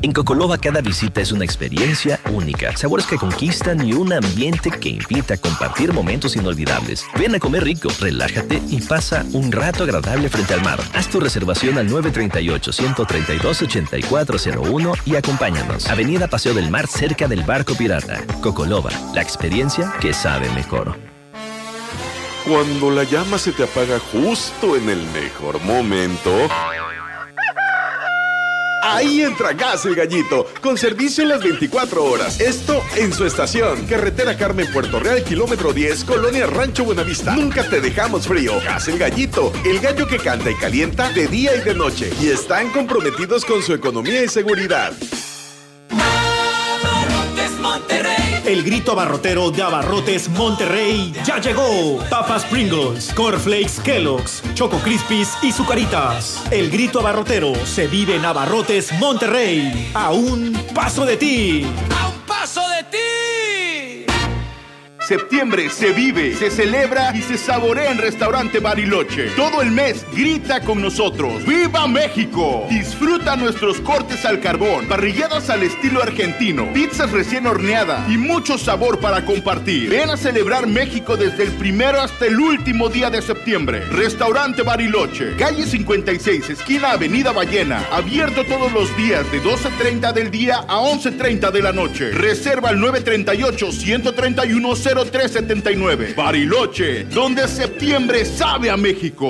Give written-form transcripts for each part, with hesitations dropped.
En Cocoloba cada visita es una experiencia única, sabores que conquistan y un ambiente que invita a compartir momentos inolvidables. Ven a comer rico, relájate y pasa un rato agradable frente al mar. Haz tu reservación al 938-132-8401 y acompáñanos. Avenida Paseo del Mar, cerca del Barco Pirata. Cocoloba, la experiencia que sabe mejor. Cuando la llama se te apaga justo en el mejor momento, ahí entra Gas El Gallito, con servicio en las 24 horas. Esto en su estación. Carretera Carmen Puerto Real, kilómetro 10, Colonia Rancho Buenavista. Nunca te dejamos frío. Gas El Gallito, el gallo que canta y calienta de día y de noche. Y están comprometidos con su economía y seguridad. El grito abarrotero de Abarrotes Monterrey ya llegó. Papas Pringles, Cornflakes Kellogg's, Choco Crispies y Zucaritas. El grito abarrotero se vive en Abarrotes Monterrey. A un paso de ti. ¡A un paso de ti! Septiembre se vive, se celebra y se saborea en Restaurante Bariloche. Todo el mes grita con nosotros. ¡Viva México! Disfruta nuestros cortes al carbón, parrilladas al estilo argentino, pizzas recién horneadas y mucho sabor para compartir. Ven a celebrar México desde el primero hasta el último día de septiembre. Restaurante Bariloche, calle 56, esquina Avenida Ballena. Abierto todos los días de 12:30 del día a 11:30 de la noche. Reserva al 938-131-0379. Bariloche, donde septiembre sabe a México.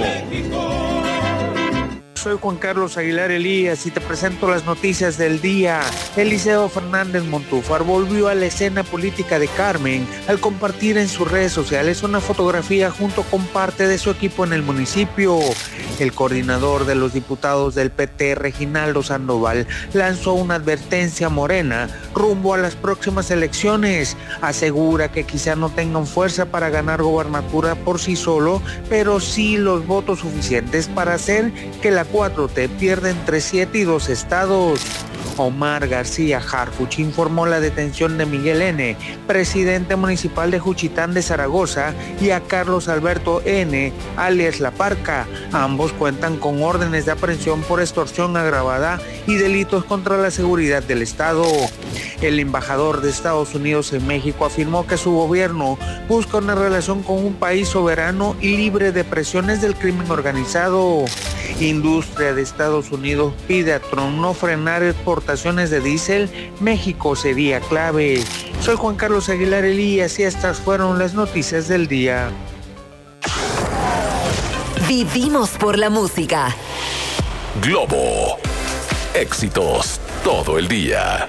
Soy Juan Carlos Aguilar Elías y te presento las noticias del día. Eliseo Fernández Montúfar volvió a la escena política de Carmen al compartir en sus redes sociales una fotografía junto con parte de su equipo en el municipio. El coordinador de los diputados del PT, Reginaldo Sandoval, lanzó una advertencia a Morena rumbo a las próximas elecciones. Asegura que quizá no tengan fuerza para ganar gobernatura por sí solo, pero sí los votos suficientes para hacer que la 4T pierda entre 7 y 2 estados. Omar García Harfuch informó la detención de Miguel N., presidente municipal de Juchitán de Zaragoza, y a Carlos Alberto N., alias La Parca. Ambos cuentan con órdenes de aprehensión por extorsión agravada y delitos contra la seguridad del Estado. El embajador de Estados Unidos en México afirmó que su gobierno busca una relación con un país soberano y libre de presiones del crimen organizado. Industria de Estados Unidos pide a Trump no frenar exportaciones de diésel. México sería clave. Soy Juan Carlos Aguilar Elías y estas fueron las noticias del día. Vivimos por la música. Globo. Éxitos todo el día.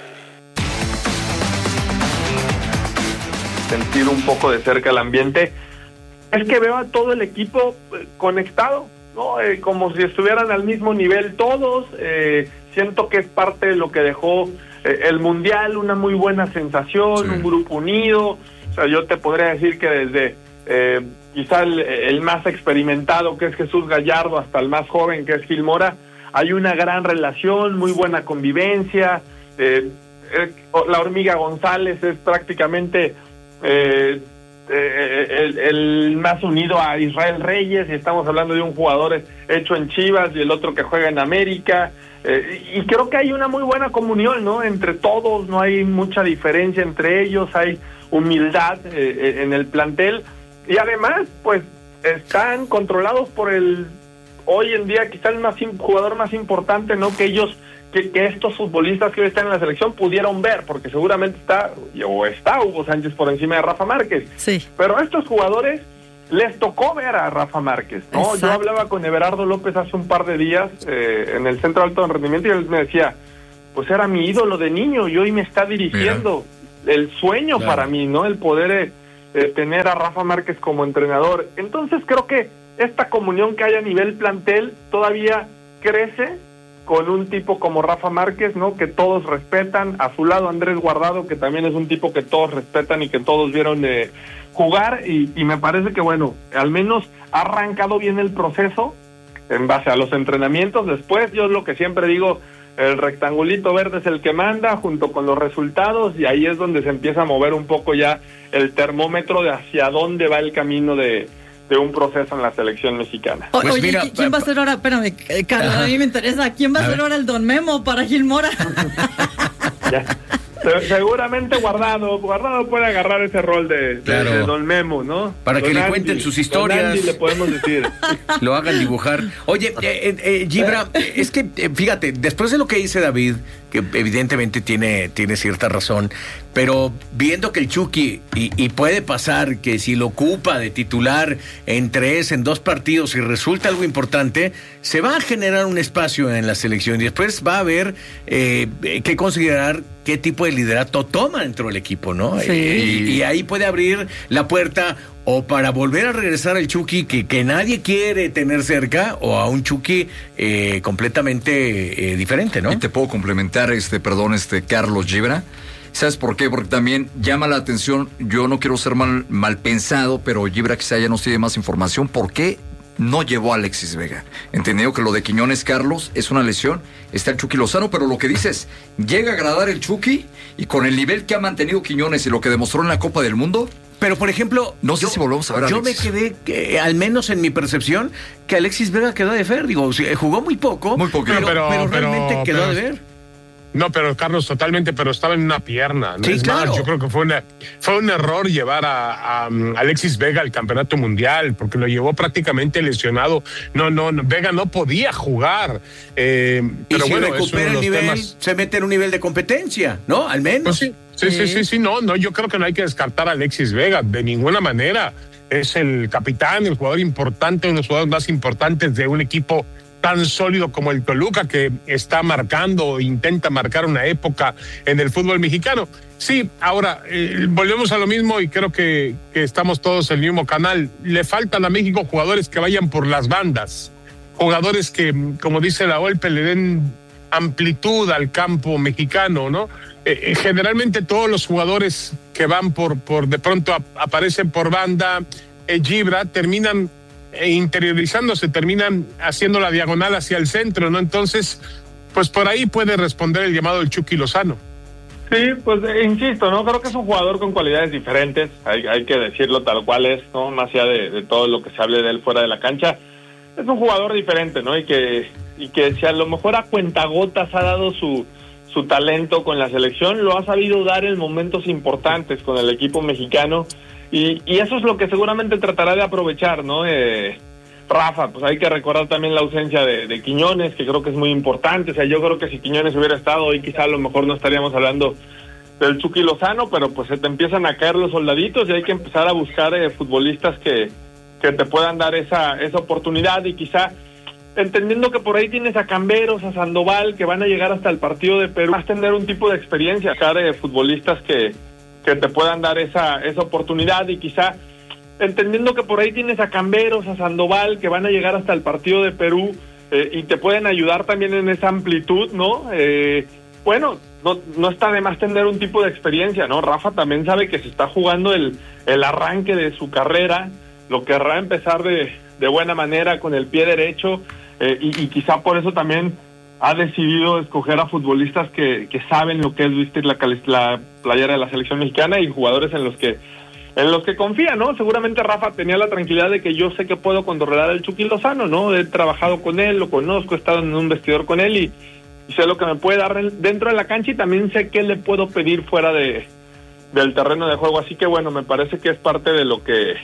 Sentir un poco de cerca el ambiente. Es que veo a todo el equipo conectado, ¿no? Como si estuvieran al mismo nivel todos. Siento que es parte de lo que dejó el Mundial, una muy buena sensación, sí. Un grupo unido. O sea, yo te podría decir que desde quizá el más experimentado, que es Jesús Gallardo, hasta el más joven, que es Gil Mora, hay una gran relación, muy buena convivencia. La Hormiga González es prácticamente el más unido a Israel Reyes, y estamos hablando de un jugador hecho en Chivas y el otro que juega en América, y creo que hay una muy buena comunión, ¿no? Entre todos, no hay mucha diferencia entre ellos, hay humildad en el plantel, y además pues están controlados por hoy en día quizá el jugador más importante, ¿no? Que ellos, que estos futbolistas que hoy están en la selección pudieron ver, porque seguramente está Hugo Sánchez por encima de Rafa Márquez. Sí. Pero a estos jugadores les tocó ver a Rafa Márquez, ¿no? Exacto. Yo hablaba con Everardo López hace un par de días en el Centro de Alto Rendimiento, y él me decía, pues era mi ídolo de niño y hoy me está dirigiendo. Mira. El sueño para mí, ¿no? El poder tener a Rafa Márquez como entrenador. Entonces creo que esta comunión que hay a nivel plantel todavía crece con un tipo como Rafa Márquez, ¿no? Que todos respetan. A su lado Andrés Guardado, que también es un tipo que todos respetan y que todos vieron jugar, y me parece que, bueno, al menos ha arrancado bien el proceso en base a los entrenamientos. Después, yo es lo que siempre digo, el rectangulito verde es el que manda junto con los resultados, y ahí es donde se empieza a mover un poco ya el termómetro de hacia dónde va el camino de un proceso en la selección mexicana. Pues oye, mira, ¿quién va a ser ahora? Espérame, Carlos, a mí me interesa. ¿Quién va a ser ahora el Don Memo para Gil Mora? Ya. Seguramente Guardado puede agarrar ese rol de Don Memo, ¿no? Para Don que Andy, le cuenten sus historias. Don Andy, le podemos decir. Lo hagan dibujar. Oye, Gibra, es que, fíjate, después de lo que dice David, que evidentemente tiene cierta razón, pero viendo que el Chucky, y puede pasar que si lo ocupa de titular en 2 partidos y resulta algo importante, se va a generar un espacio en la selección y después va a haber que considerar qué tipo de liderato toma dentro del equipo, ¿no? Sí. Y ahí puede abrir la puerta o para volver a regresar al Chucky que nadie quiere tener cerca, o a un Chucky completamente diferente, ¿no? Y te puedo complementar, Carlos Gibra. ¿Sabes por qué? Porque también llama la atención, yo no quiero ser mal pensado, pero Gibra quizá ya nos tiene más información. ¿Por qué no llevó a Alexis Vega? Entendido que lo de Quiñones, Carlos, es una lesión, está el Chucky Lozano, pero lo que dices, llega a agradar el Chucky, y con el nivel que ha mantenido Quiñones y lo que demostró en la Copa del Mundo. Pero, por ejemplo, no sé si volvemos a ver a Alexis. Yo me quedé, al menos en mi percepción, que Alexis Vega quedó de ver. Digo, jugó muy poco, pero realmente quedó de ver. No, pero Carlos, totalmente, pero estaba en una pierna. ¿No? Sí, es claro. más, yo creo que fue un error llevar a Alexis Vega al Campeonato Mundial, porque lo llevó prácticamente lesionado. No, Vega no podía jugar. Pero y si bueno, recupera el nivel, se mete en un nivel de competencia, ¿no? Al menos. Pues sí, no, yo creo que no hay que descartar a Alexis Vega, de ninguna manera. Es el capitán, el jugador importante, uno de los jugadores más importantes de un equipo tan sólido como el Toluca, que está marcando, intenta marcar una época en el fútbol mexicano. Sí, ahora, volvemos a lo mismo y creo que estamos todos en el mismo canal. Le faltan a México jugadores que vayan por las bandas, jugadores que, como dice la Volpe, le den amplitud al campo mexicano, ¿no? Generalmente todos los jugadores que van por de pronto aparecen por banda, Gibra, terminan interiorizándose, terminan haciendo la diagonal hacia el centro, ¿no? Entonces, pues por ahí puede responder el llamado del Chucky Lozano. Sí, pues insisto, ¿no? Creo que es un jugador con cualidades diferentes, hay que decirlo tal cual es, ¿no? Más allá de todo lo que se hable de él fuera de la cancha, es un jugador diferente, ¿no? Y que si a lo mejor a cuentagotas ha dado su talento con la selección, lo ha sabido dar en momentos importantes con el equipo mexicano. Y eso es lo que seguramente tratará de aprovechar, ¿no? Rafa, pues hay que recordar también la ausencia de Quiñones, que creo que es muy importante. O sea, yo creo que si Quiñones hubiera estado hoy, quizá a lo mejor no estaríamos hablando del Chucky Lozano, pero pues se te empiezan a caer los soldaditos y hay que empezar a buscar futbolistas que te puedan dar esa oportunidad, y quizá entendiendo que por ahí tienes a Camberos, a Sandoval, que van a llegar hasta el partido de Perú, vas a tener un tipo de experiencia, buscar futbolistas que te puedan dar esa oportunidad, y quizá entendiendo que por ahí tienes a Camberos, a Sandoval, que van a llegar hasta el partido de Perú y te pueden ayudar también en esa amplitud, ¿no? Bueno, no está de más tener un tipo de experiencia, ¿no? Rafa también sabe que se está jugando el arranque de su carrera, lo querrá empezar de buena manera con el pie derecho, y quizá por eso también ha decidido escoger a futbolistas que saben lo que es vestir la playera de la selección mexicana, y jugadores en los que confía, ¿no? Seguramente Rafa tenía la tranquilidad de que yo sé que puedo controlar al Chucky Lozano, ¿no? He trabajado con él, lo conozco, he estado en un vestidor con él y sé lo que me puede dar dentro de la cancha, y también sé qué le puedo pedir fuera del terreno de juego. Así que bueno, me parece que es parte de lo que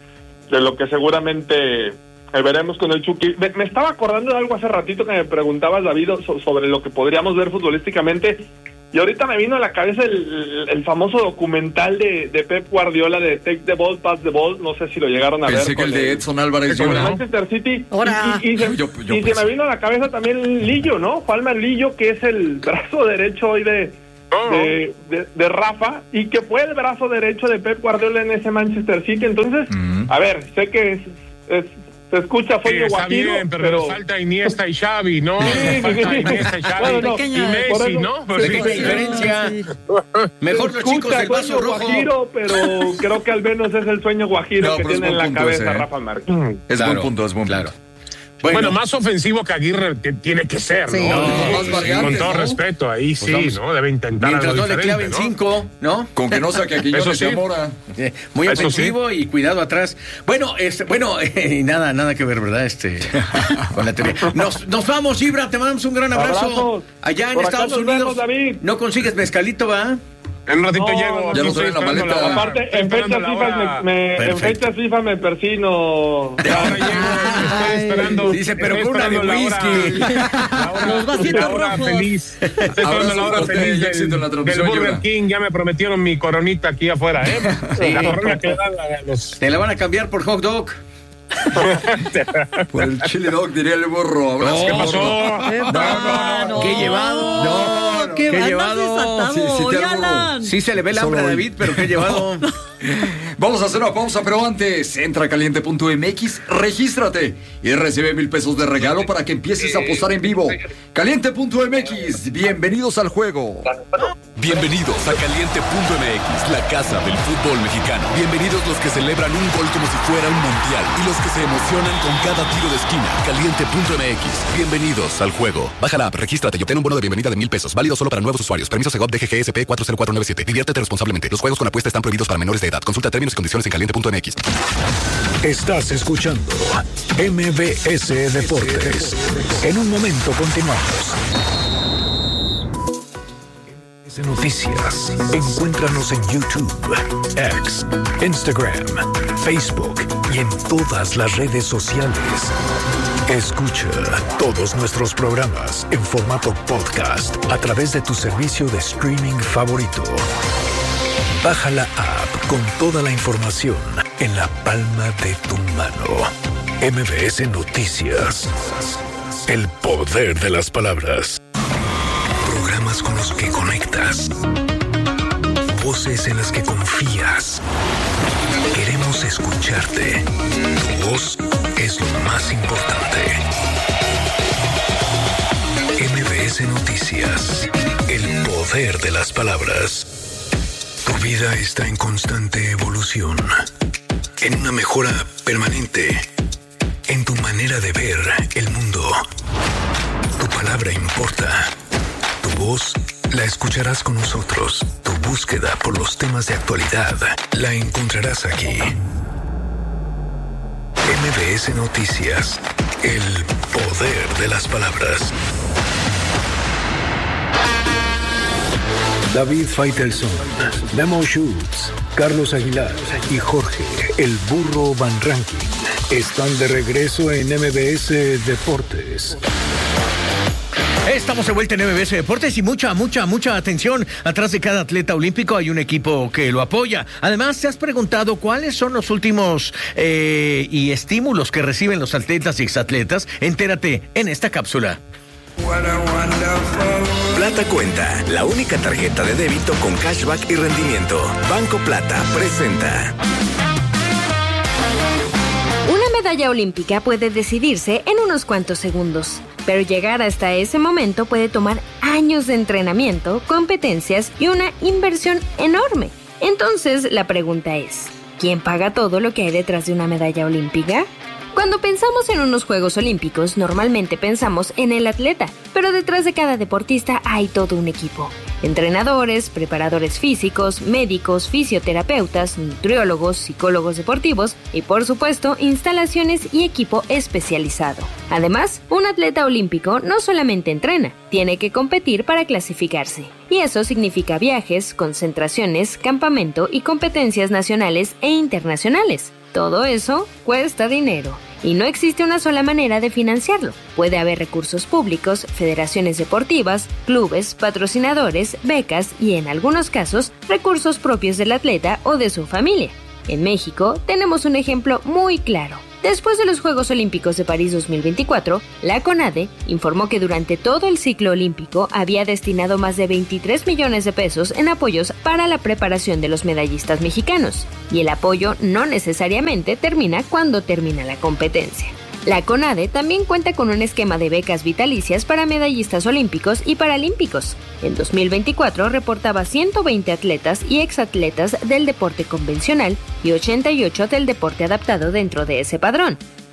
seguramente veremos con el Chucky. Me estaba acordando de algo hace ratito que me preguntabas, David, sobre lo que podríamos ver futbolísticamente, y ahorita me vino a la cabeza el famoso documental de Pep Guardiola de Take the Ball, Pass the Ball. No sé si lo llegaron a ver. Pensé que el de Edson Álvarez con el Manchester City. Y se me vino a la cabeza también Lillo, ¿no? Juanma Lillo, que es el brazo derecho hoy de Rafa, y que fue el brazo derecho de Pep Guardiola en ese Manchester City. Entonces, a ver, sé que se escucha sueño guajiro, bien, pero falta Iniesta y Xavi, ¿no? Falta Iniesta y Xavi y Messi, ¿no? Pequeña diferencia. Mejor los chicos del vaso rojo. Guajiro, pero creo que al menos es el sueño guajiro que tiene en la cabeza Rafa Márquez. Es buen punto, es buen punto. Bueno, más ofensivo que Aguirre que tiene que ser, Sí. ¿no? Más variantes, Con todo ¿no? respeto, ahí Pues sí, vamos. ¿no? Debe intentar Mientras algo no le diferente, claven ¿no? 5, ¿no? Con que no saque a Quiñones Eso y sí. a Mora. Muy Eso ofensivo y cuidado atrás. Bueno, y nada que ver, ¿verdad? Con la teoría. Nos vamos, Gibra, te mandamos un gran abrazo. Abrazos. Allá en Por acá Estados nos Unidos. vemos, David. ¿No consigues mezcalito, va? En un ratito No, llego. ya aquí lo estoy trae en la esperando maleta. hora. Aparte, Estoy en esperando fechas la FIFA hora. en Perfecto. fechas FIFA me persino. Ahora llego, estoy esperando. Dice, pero estoy con una de esperando la hora- whisky. la hora- Los vasitos la hora rojos. feliz. Estoy esperando Abrazo la hora fuerte feliz y éxito en la del transmisión, Burger Gibra. King. Ya me prometieron mi coronita aquí afuera, ¿eh? Sí. La corona que dan los... Te la van a cambiar por hot dog. Por el chili dog, diría el burro. Abrazo, ¿Qué burro. pasó? ¡Epa! No. ¿Qué llevado? No, ¿Qué ¿qué andas llevado? desatado Sí, sí, hoy, te arrugo. Alan? Sí se le ve el hambre a Solo hoy. David, pero qué llevado. Vamos a hacer una pausa, pero antes, entra a caliente.mx, regístrate y recibe 1,000 pesos de regalo para que empieces a apostar en vivo. Caliente.mx, bienvenidos al juego. Bienvenidos a Caliente.mx, la casa del fútbol mexicano. Bienvenidos los que celebran un gol como si fuera un mundial y los que se emocionan con cada tiro de esquina. Caliente.mx, bienvenidos al juego. Baja la app, regístrate y obtén un bono de bienvenida de 1,000 pesos. Válido solo para nuevos usuarios. Permiso Segov DGGSP 40497. Diviértete responsablemente. Los juegos con apuesta están prohibidos para menores de edad. Consulta términos y condiciones en Caliente.mx. Estás escuchando MBS Deportes. En un momento continuamos. MBS Noticias. Encuéntranos en YouTube, X, Instagram, Facebook y en todas las redes sociales. Escucha todos nuestros programas en formato podcast a través de tu servicio de streaming favorito. Baja la app con toda la información en la palma de tu mano. MBS Noticias. El poder de las palabras. Programas con los que conectas. Voces en las que confías. Queremos escucharte. Tu voz es lo más importante. MBS Noticias. El poder de las palabras. Tu vida está en constante evolución, en una mejora permanente, en tu manera de ver el mundo. Tu palabra importa. Tu voz la escucharás con nosotros. Tu búsqueda por los temas de actualidad la encontrarás aquí. MBS Noticias. El poder de las palabras. David Faitelson, Memo Schultz, Carlos Aguilar y Jorge, el burro Van Ranking, están de regreso en MBS Deportes. Estamos de vuelta en MBS Deportes y mucha atención. Atrás de cada atleta olímpico hay un equipo que lo apoya. Además, ¿te has preguntado cuáles son los últimos y estímulos que reciben los atletas y exatletas? Entérate en esta cápsula. Plata Cuenta, la única tarjeta de débito con cashback y rendimiento. Banco Plata presenta. Una medalla olímpica puede decidirse en unos cuantos segundos, pero llegar hasta ese momento puede tomar años de entrenamiento, competencias y una inversión enorme. Entonces, la pregunta es, ¿quién paga todo lo que hay detrás de una medalla olímpica? Cuando pensamos en unos Juegos Olímpicos, normalmente pensamos en el atleta, pero detrás de cada deportista hay todo un equipo. Entrenadores, preparadores físicos, médicos, fisioterapeutas, nutriólogos, psicólogos deportivos y, por supuesto, instalaciones y equipo especializado. Además, un atleta olímpico no solamente entrena, tiene que competir para clasificarse. Y eso significa viajes, concentraciones, campamento y competencias nacionales e internacionales. Todo eso cuesta dinero. Y no existe una sola manera de financiarlo. Puede haber recursos públicos, federaciones deportivas, clubes, patrocinadores, becas y en algunos casos, recursos propios del atleta o de su familia. En México tenemos un ejemplo muy claro. Después de los Juegos Olímpicos de París 2024, la CONADE informó que durante todo el ciclo olímpico había destinado más de 23 millones de pesos en apoyos para la preparación de los medallistas mexicanos. Y el apoyo no necesariamente termina cuando termina la competencia. La CONADE también cuenta con un esquema de becas vitalicias para medallistas olímpicos y paralímpicos. En 2024 reportaba 120 atletas y exatletas del deporte convencional y 88 del deporte adaptado dentro de ese padrón.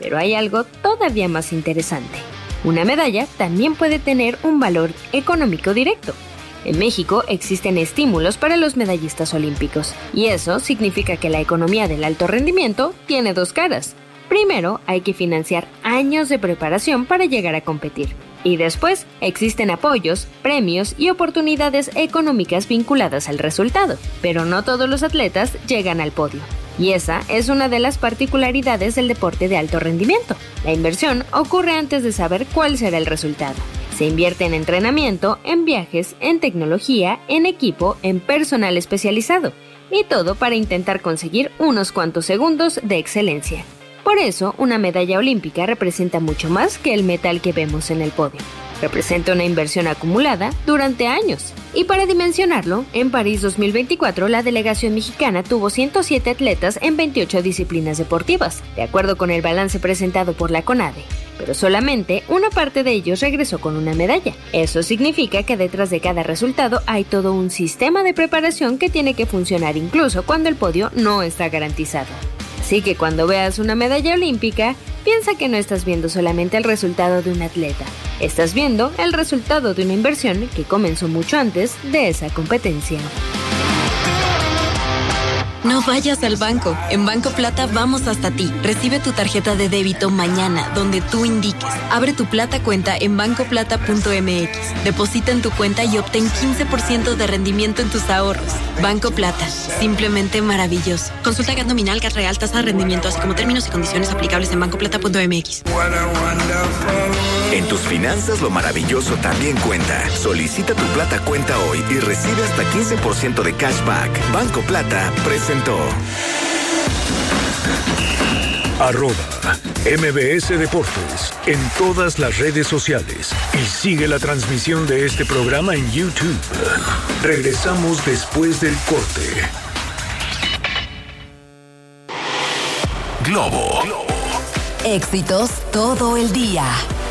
Pero hay algo todavía más interesante. Una medalla también puede tener un valor económico directo. En México existen estímulos para los medallistas olímpicos, y eso significa que la economía del alto rendimiento tiene dos caras. Primero, hay que financiar años de preparación para llegar a competir. Y después, existen apoyos, premios y oportunidades económicas vinculadas al resultado. Pero no todos los atletas llegan al podio. Y esa es una de las particularidades del deporte de alto rendimiento. La inversión ocurre antes de saber cuál será el resultado. Se invierte en entrenamiento, en viajes, en tecnología, en equipo, en personal especializado. Y todo para intentar conseguir unos cuantos segundos de excelencia. Por eso, una medalla olímpica representa mucho más que el metal que vemos en el podio. Representa una inversión acumulada durante años. Y para dimensionarlo, en París 2024 la delegación mexicana tuvo 107 atletas en 28 disciplinas deportivas, de acuerdo con el balance presentado por la CONADE. Pero solamente una parte de ellos regresó con una medalla. Eso significa que detrás de cada resultado hay todo un sistema de preparación que tiene que funcionar incluso cuando el podio no está garantizado. Así que cuando veas una medalla olímpica, piensa que no estás viendo solamente el resultado de un atleta. Estás viendo el resultado de una inversión que comenzó mucho antes de esa competencia. No vayas al banco. En Banco Plata vamos hasta ti. Recibe tu tarjeta de débito mañana, donde tú indiques. Abre tu Plata cuenta en bancoplata.mx. Deposita en tu cuenta y obtén 15% de rendimiento en tus ahorros. Banco Plata. Simplemente maravilloso. Consulta GAT nominal, GAT real, tasa de rendimiento, así como términos y condiciones aplicables en bancoplata.mx. En tus finanzas lo maravilloso también cuenta. Solicita tu Plata cuenta hoy y recibe hasta 15% de cashback. Banco Plata presentó. @MBS Deportes en todas las redes sociales y sigue la transmisión de este programa en YouTube. Regresamos después del corte. Globo. Éxitos todo el día.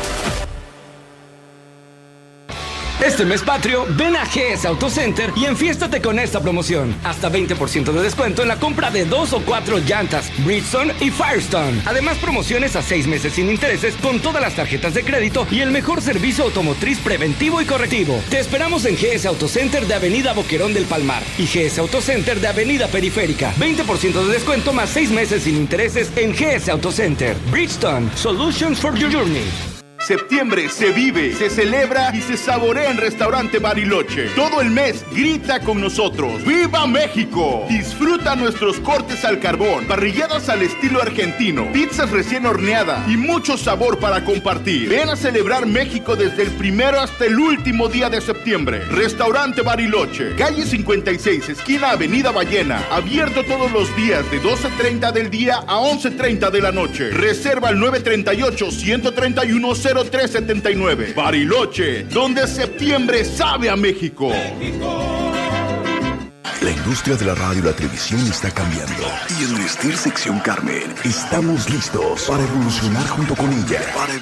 Este mes patrio, ven a GS Auto Center y enfiéstate con esta promoción. Hasta 20% de descuento en la compra de 2 o 4 llantas, Bridgestone y Firestone. Además, promociones a 6 meses sin intereses con todas las tarjetas de crédito y el mejor servicio automotriz preventivo y correctivo. Te esperamos en GS Auto Center de Avenida Boquerón del Palmar y GS Auto Center de Avenida Periférica. 20% de descuento más 6 meses sin intereses en GS Auto Center. Bridgestone, Solutions for Your Journey. Septiembre se vive, se celebra y se saborea en Restaurante Bariloche. Todo el mes grita con nosotros. ¡Viva México! Disfruta nuestros cortes al carbón, parrilladas al estilo argentino, pizzas recién horneadas y mucho sabor para compartir. Ven a celebrar México desde el 1 hasta el último día de septiembre. Restaurante Bariloche, calle 56, esquina Avenida Ballena. Abierto todos los días de 12:30 del día a 11:30 de la noche. Reserva al 938-131-0379. Bariloche, donde septiembre sabe a México. La industria de la radio y la televisión está cambiando. Y en Vestir Sección Carmen estamos listos para evolucionar junto con ella.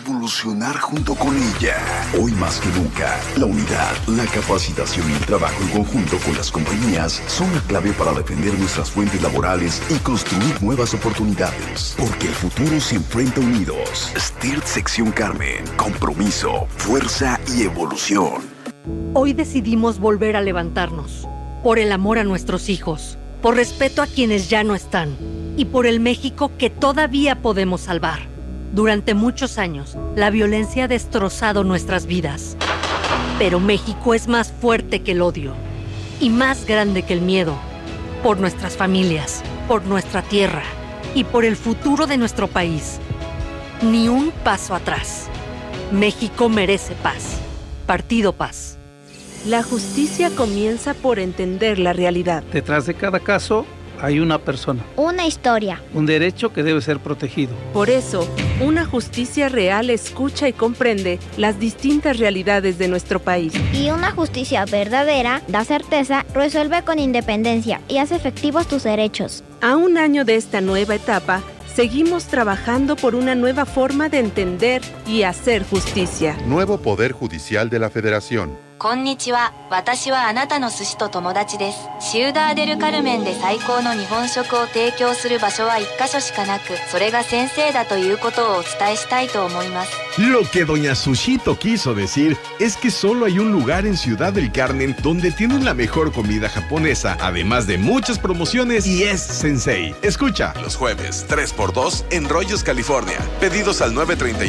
Hoy más que nunca, la unidad, la capacitación y el trabajo en conjunto con las compañías son la clave para defender nuestras fuentes laborales y construir nuevas oportunidades. Porque el futuro se enfrenta unidos. STIRT Sección Carmen. Compromiso, fuerza y evolución. Hoy decidimos volver a levantarnos. Por el amor a nuestros hijos, por respeto a quienes ya no están y por el México que todavía podemos salvar. Durante muchos años, la violencia ha destrozado nuestras vidas. Pero México es más fuerte que el odio y más grande que el miedo. Por nuestras familias, por nuestra tierra y por el futuro de nuestro país. Ni un paso atrás. México merece paz. Partido Paz. La justicia comienza por entender la realidad. Detrás de cada caso hay una persona. Una historia. Un derecho que debe ser protegido. Por eso, una justicia real escucha y comprende las distintas realidades de nuestro país. Y una justicia verdadera da certeza, resuelve con independencia y hace efectivos tus derechos. A un año de esta nueva etapa, seguimos trabajando por una nueva forma de entender y hacer justicia. Nuevo Poder Judicial de la Federación. こんにちは。私はあなたの寿司と友達です。シウダーデルカルメンで最高の日本食を提供する場所は1カ所しかなく、それが先生だということをお伝えしたいと思います。 Lo que doña Sushito quiso decir es que solo hay un lugar en Ciudad del Carmen donde tienen la mejor comida japonesa, además de muchas promociones, y es Sensei. Escucha. Los jueves, 3x2 en Rollos, California. Pedidos al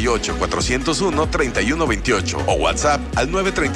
938-401-3128 o WhatsApp al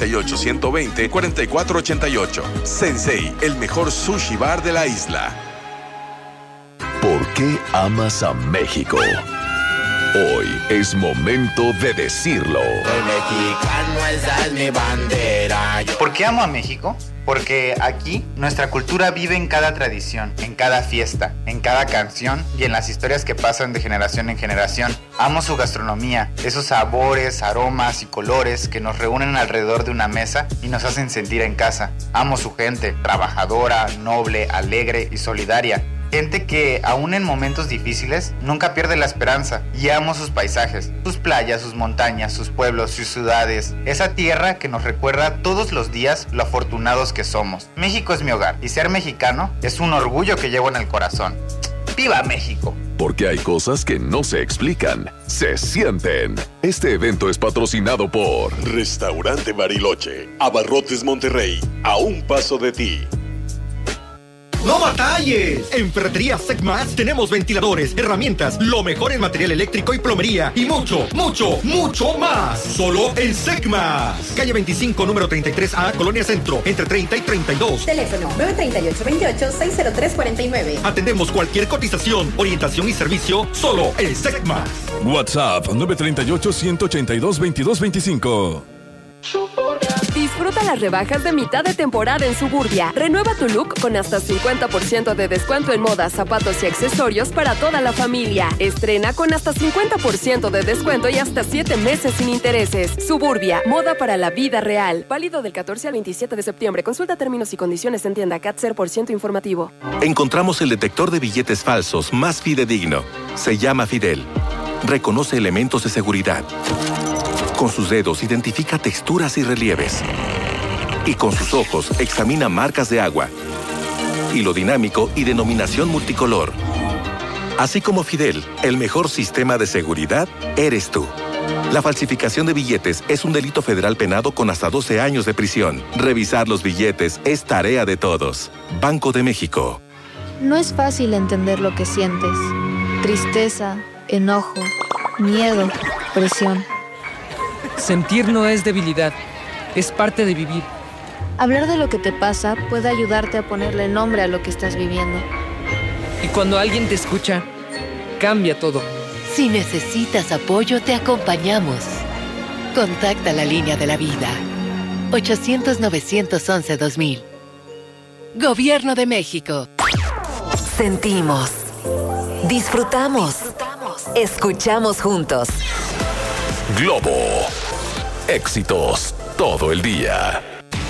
938-120-4488. Sensei, el mejor sushi bar de la isla. ¿Por qué amas a México? Hoy es momento de decirlo. Soy mexicano, esa es mi bandera. ¿Por qué amo a México? Porque aquí nuestra cultura vive en cada tradición, en cada fiesta, en cada canción y en las historias que pasan de generación en generación. Amo su gastronomía, esos sabores, aromas y colores que nos reúnen alrededor de una mesa y nos hacen sentir en casa. Amo su gente, trabajadora, noble, alegre y solidaria. Gente que, aún en momentos difíciles, nunca pierde la esperanza. Y amo sus paisajes, sus playas, sus montañas, sus pueblos, sus ciudades. Esa tierra que nos recuerda todos los días lo afortunados que somos. México es mi hogar y ser mexicano es un orgullo que llevo en el corazón. ¡Viva México! Porque hay cosas que no se explican, se sienten. Este evento es patrocinado por Restaurante Bariloche, Abarrotes Monterrey, a un paso de ti. ¡No batalles! En Ferretería Secmas tenemos ventiladores, herramientas, lo mejor en material eléctrico y plomería y mucho, mucho, mucho más. Solo en Secmas. Calle 25, número 33A, Colonia Centro, entre 30 y 32. Teléfono 938-28-603-49. Atendemos cualquier cotización, orientación y servicio solo en Secmas. WhatsApp 938-182-2225. Disfruta las rebajas de mitad de temporada en Suburbia. Renueva tu look con hasta 50% de descuento en modas, zapatos y accesorios para toda la familia. Estrena con hasta 50% de descuento y hasta 7 meses sin intereses. Suburbia, moda para la vida real. Válido del 14 al 27 de septiembre. Consulta términos y condiciones en tienda CAT 0% informativo. Encontramos el detector de billetes falsos más fidedigno. Se llama Fidel. Reconoce elementos de seguridad. Con sus dedos identifica texturas y relieves. Y con sus ojos examina marcas de agua. Hilo dinámico y denominación multicolor. Así como Fidel, el mejor sistema de seguridad eres tú. La falsificación de billetes es un delito federal penado con hasta 12 años de prisión. Revisar los billetes es tarea de todos. Banco de México. No es fácil entender lo que sientes. Tristeza, enojo, miedo, presión. Sentir no es debilidad, es parte de vivir. Hablar de lo que te pasa puede ayudarte a ponerle nombre a lo que estás viviendo. Y cuando alguien te escucha, cambia todo. Si necesitas apoyo, te acompañamos. Contacta la línea de la vida. 800-911-2000. Gobierno de México. Sentimos. Disfrutamos. Escuchamos juntos. Globo. Éxitos todo el día.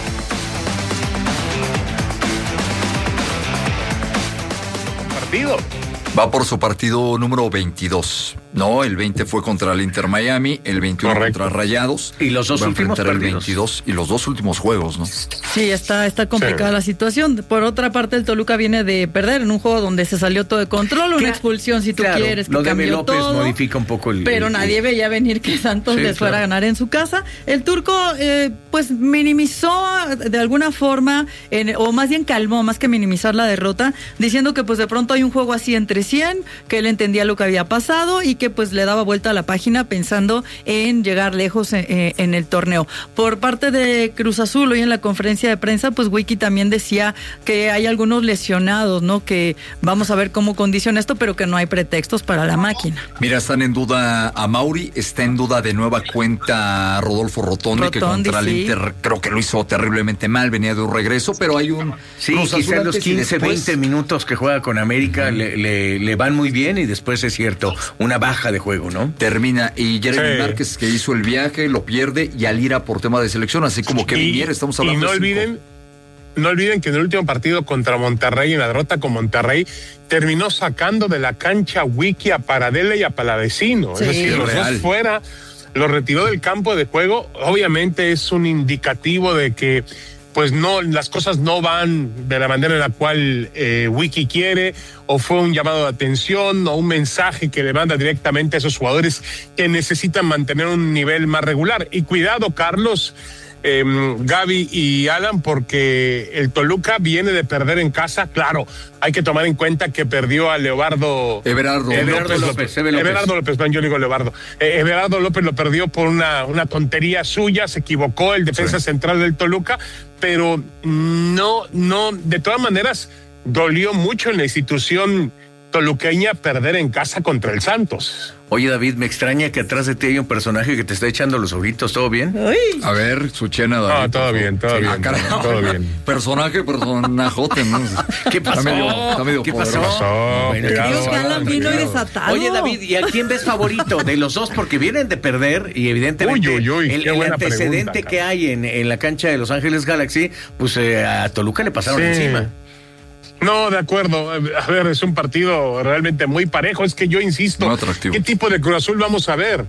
Partido. Va por su partido número 22. No, el 20 fue contra el Inter Miami, el 21 contra Rayados. Y los dos últimos partidos. El 22 y los dos últimos juegos, ¿no? Sí, está complicada la situación. Por otra parte, el Toluca viene de perder en un juego donde se salió todo de control, una expulsión si tú quieres, que lo de cambió López todo. modifica un poco el... Pero nadie veía venir que Santos les fuera a ganar en su casa. El turco, pues minimizó de alguna forma, o más bien calmó, más que minimizar la derrota, diciendo que pues de pronto hay un juego así entre 100, que él entendía lo que había pasado y que pues le daba vuelta a la página pensando en llegar lejos en el torneo. Por parte de Cruz Azul, hoy en la conferencia de prensa, pues Wiki también decía que hay algunos lesionados, ¿no? Que vamos a ver cómo condiciona esto, pero que no hay pretextos para la máquina. Mira, están en duda a Mauri, está en duda de nueva cuenta Rodolfo Rotondi, que contra el Inter creo que lo hizo terriblemente mal, venía de un regreso, pero hay un... Sí, quizás los 15, 20 minutos que juega con América le van muy bien y después es cierto, una baja de juego, ¿no? Termina, y Jeremy Márquez, que hizo el viaje, lo pierde, y Alira por tema de selección, así como que viniera, estamos hablando y no olviden que en el último partido contra Monterrey, en la derrota con Monterrey, terminó sacando de la cancha Wiki a Paradela y a Palavecino. Sí, es decir, los dos fuera, lo retiró del campo de juego, obviamente es un indicativo de que pues no, las cosas no van de la manera en la cual Wiki quiere, o fue un llamado de atención o un mensaje que le manda directamente a esos jugadores que necesitan mantener un nivel más regular. Y cuidado, Carlos, Gaby y Alan, porque el Toluca viene de perder en casa. Claro, hay que tomar en cuenta que perdió a Everardo López, yo digo Leobardo. Everardo López lo perdió por una tontería suya, se equivocó el defensa central del Toluca, pero no, de todas maneras, dolió mucho en la institución toluqueña perder en casa contra el Santos. Oye, David, me extraña que atrás de ti hay un personaje que te está echando los ojitos. ¿Todo bien? Uy. A ver, su chena, David. No, todo bien. Todo bien. Personajote, ¿no? ¿Qué pasó? Está medio ¿Qué pasó? Bueno, Creo que Alan vino y desatado. Oye, David, ¿y a quién ves favorito de los dos? Porque vienen de perder y evidentemente el antecedente pregunta, que hay en la cancha de Los Ángeles Galaxy, pues a Toluca le pasaron encima. No, de acuerdo. A ver, es un partido realmente muy parejo. Es que yo insisto, ¿qué tipo de Cruz Azul vamos a ver?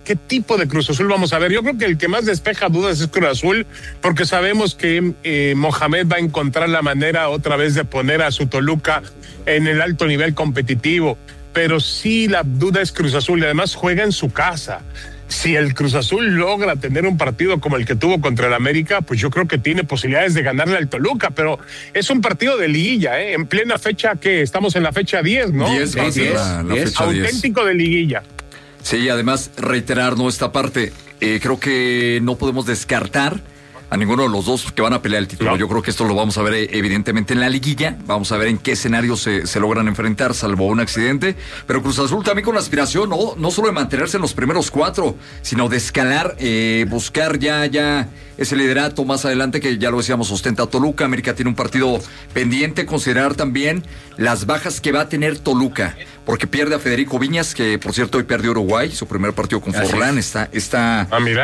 Yo creo que el que más despeja dudas es Cruz Azul, porque sabemos que Mohamed va a encontrar la manera otra vez de poner a su Toluca en el alto nivel competitivo. Pero sí, la duda es Cruz Azul, y además juega en su casa. Si el Cruz Azul logra tener un partido como el que tuvo contra el América, pues yo creo que tiene posibilidades de ganarle al Toluca, pero es un partido de liguilla, en plena fecha que estamos en la fecha 10, ¿no? 10, la fecha 10. Auténtico de liguilla. Sí, además reiterar, ¿no? Esta parte, creo que no podemos descartar a ninguno de los dos que van a pelear el título. Yo creo que esto lo vamos a ver evidentemente en la liguilla. Vamos a ver en qué escenarios se logran enfrentar, salvo un accidente. Pero Cruz Azul también con la aspiración, no solo de mantenerse en los primeros 4, sino de escalar, buscar ya ese liderato más adelante, que ya lo decíamos, ostenta Toluca. América tiene un partido pendiente. Considerar también las bajas que va a tener Toluca, porque pierde a Federico Viñas, que por cierto hoy perdió Uruguay, su primer partido con Forlán, está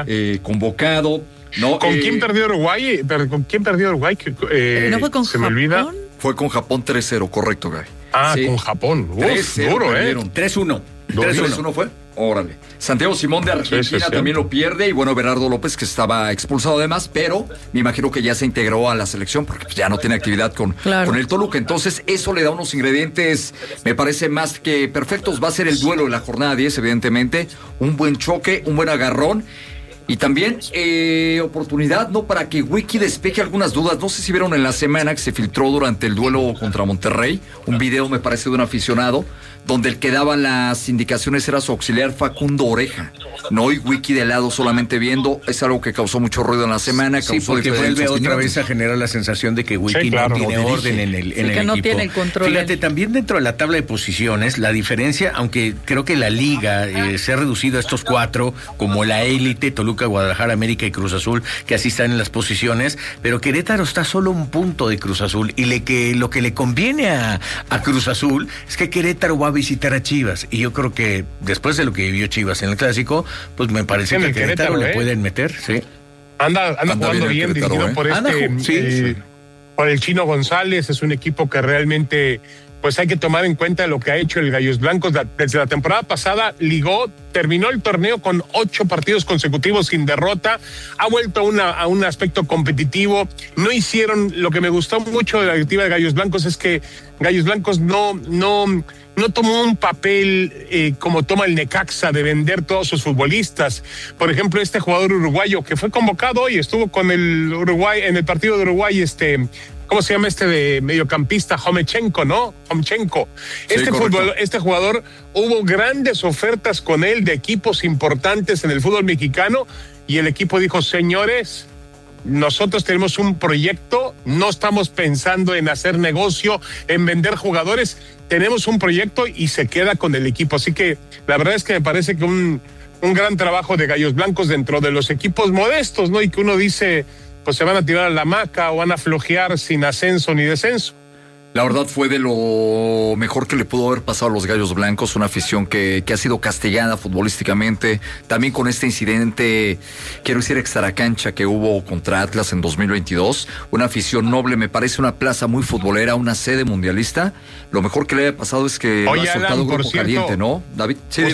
convocado. No, ¿Con quién perdió Uruguay? ¿Con quién perdió Uruguay? ¿No fue con se Japón? Me olvida. Fue con Japón 3-0, correcto, Gaby. Sí. Con Japón. 3-0 duro, 3-1. 3-1 fue. Órale. Santiago Simón de Argentina también lo pierde, y bueno, Everardo López, que estaba expulsado además, pero me imagino que ya se integró a la selección porque ya no tiene actividad con el Toluca. Entonces eso le da unos ingredientes, me parece, más que perfectos. Va a ser el duelo de la jornada 10, evidentemente. Un buen choque, un buen agarrón. Y también oportunidad, ¿no?, para que Wiki despeje algunas dudas. No sé si vieron en la semana que se filtró durante el duelo contra Monterrey un video, me parece, de un aficionado, donde el que daba las indicaciones era su auxiliar Facundo Oreja. No, y Wiki de lado solamente viendo. Es algo que causó mucho ruido en la semana. Sí, porque vuelve otra vez a generar la sensación de que Wiki no tiene orden en el equipo. No tiene el control. Fíjate, también dentro de la tabla de posiciones, la diferencia, aunque creo que la liga se ha reducido a estos 4, como la élite, Toluca, Guadalajara, América y Cruz Azul, que así están en las posiciones, pero Querétaro está solo un punto de Cruz Azul, y lo que le conviene a Cruz Azul es que Querétaro va a visitar a Chivas, y yo creo que después de lo que vivió Chivas en el Clásico, pues me parece que Querétaro le pueden meter, sí. Anda jugando bien, dirigido por por el Chino González. Es un equipo que realmente, pues hay que tomar en cuenta lo que ha hecho el Gallos Blancos. Desde la temporada pasada terminó el torneo con 8 partidos consecutivos sin derrota, ha vuelto a un aspecto competitivo. No hicieron, lo que me gustó mucho de la directiva de Gallos Blancos es que Gallos Blancos no tomó un papel como toma el Necaxa, de vender todos sus futbolistas. Por ejemplo, este jugador uruguayo que fue convocado hoy, estuvo con el Uruguay en el partido de Uruguay, ¿cómo se llama de mediocampista? Homechenko, ¿no? Homechenko. Este jugador, hubo grandes ofertas con él de equipos importantes en el fútbol mexicano, y el equipo dijo: señores, nosotros tenemos un proyecto, no estamos pensando en hacer negocio, en vender jugadores, tenemos un proyecto, y se queda con el equipo. Así que la verdad es que me parece que un gran trabajo de Gallos Blancos dentro de los equipos modestos, ¿no? Y que uno dice, pues se van a tirar a la hamaca o van a flojear sin ascenso ni descenso. La verdad fue de lo mejor que le pudo haber pasado a los Gallos Blancos, una afición que ha sido castigada futbolísticamente, también con este incidente, quiero decir, extracancha que hubo contra Atlas en 2022, una afición noble, me parece una plaza muy futbolera, una sede mundialista. Lo mejor que le haya pasado es que ha soltado Grupo Caliente, ¿no, David? Sí,